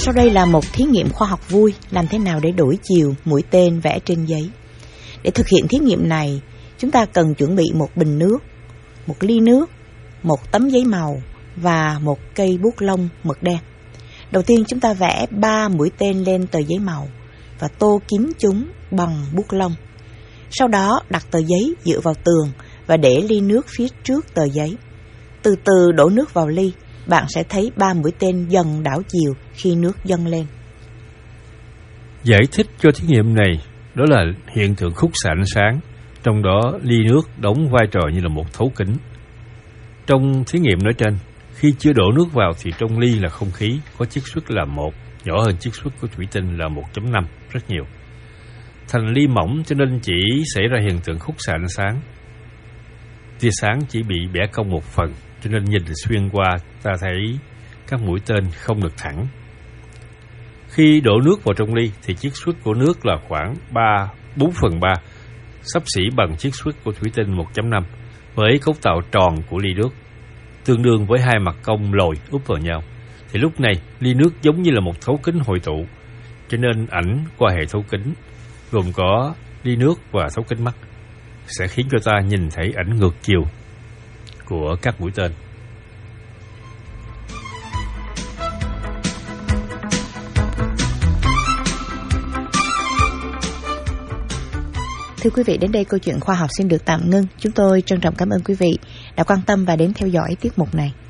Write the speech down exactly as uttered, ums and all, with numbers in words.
Sau đây là một thí nghiệm khoa học vui, làm thế nào để đổi chiều mũi tên vẽ trên giấy. Để thực hiện thí nghiệm này, chúng ta cần chuẩn bị một bình nước, một ly nước, một tấm giấy màu và một cây bút lông mực đen. Đầu tiên chúng ta vẽ ba mũi tên lên tờ giấy màu và tô kín chúng bằng bút lông. Sau đó đặt tờ giấy dựa vào tường và để ly nước phía trước tờ giấy. Từ từ đổ nước vào ly, bạn sẽ thấy ba mũi tên dần đảo chiều khi nước dâng lên. Giải thích cho thí nghiệm này đó là hiện tượng khúc xạ ánh sáng, trong đó ly nước đóng vai trò như là một thấu kính. Trong thí nghiệm nói trên, khi chưa đổ nước vào thì trong ly là không khí, có chiết xuất là một, nhỏ hơn chiết xuất của thủy tinh là một phẩy năm, rất nhiều. Thành ly mỏng cho nên chỉ xảy ra hiện tượng khúc xạ ánh sáng. Tia sáng chỉ bị bẻ cong một phần, cho nên nhìn xuyên qua ta thấy các mũi tên không được thẳng. Khi đổ nước vào trong ly thì chiết xuất của nước là khoảng ba, bốn phần ba, xấp xỉ bằng chiết xuất của thủy tinh một phẩy năm, với cấu tạo tròn của ly nước, tương đương với hai mặt cong lồi úp vào nhau. Thì lúc này ly nước giống như là một thấu kính hội tụ, cho nên ảnh qua hệ thấu kính gồm có ly nước và thấu kính mắt sẽ khiến cho ta nhìn thấy ảnh ngược chiều của các mũi tên. Thưa quý vị, đến đây câu chuyện khoa học xin được tạm ngưng. Chúng tôi trân trọng cảm ơn quý vị đã quan tâm và đến theo dõi tiết mục này.